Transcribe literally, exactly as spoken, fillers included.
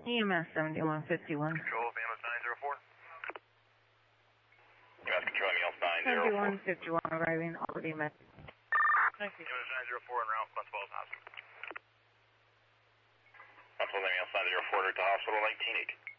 E M S seventy-one fifty-one. Control of E M S nine zero four. E M S control M E L nine zero four. seventy-one fifty-one arriving, Albany Med. Thank you. E M S nine zero four en route, Bunswell Hospital. Bunswell M E L nine zero four to hospital nineteen eight.